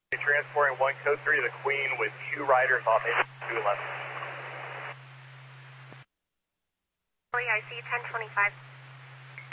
Transporting 1 code 3 to the Queen with 2 riders off 211. I see 1025.